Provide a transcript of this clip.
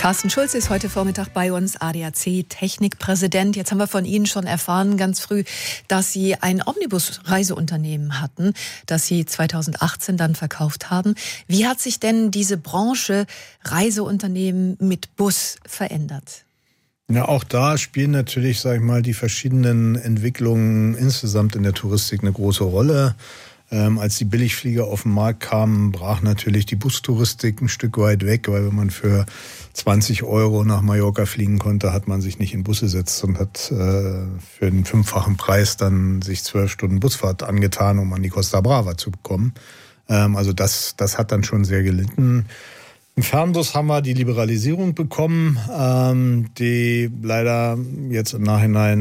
Carsten Schulz ist heute Vormittag bei uns, ADAC-Technikpräsident. Jetzt haben wir von Ihnen schon erfahren, ganz früh, dass Sie ein Omnibus-Reiseunternehmen hatten, das Sie 2018 dann verkauft haben. Wie hat sich denn diese Branche Reiseunternehmen mit Bus verändert? Ja, auch da spielen natürlich, sag ich mal, die verschiedenen Entwicklungen insgesamt in der Touristik eine große Rolle. Als die Billigflieger auf den Markt kamen, brach natürlich die Bustouristik ein Stück weit weg, weil wenn man für 20 € nach Mallorca fliegen konnte, hat man sich nicht in Busse gesetzt und hat für den 5-fachen Preis dann sich 12 Stunden Busfahrt angetan, um an die Costa Brava zu kommen. Also das hat dann schon sehr gelitten. Im Fernbus haben wir die Liberalisierung bekommen, die leider jetzt im Nachhinein